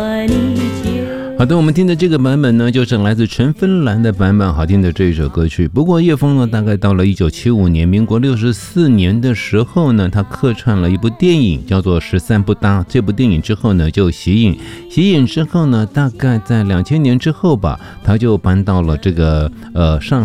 好的，我们听的这个版本呢，就是来自陈芬兰的版本，好听的这一首歌曲。不过叶枫呢，大概到了1975年，民国64年的时候呢，他客串了一部电影，叫做《13不搭》。这部电影之后呢，就息影之后呢，大概在2000年之后吧，他就搬到了这个上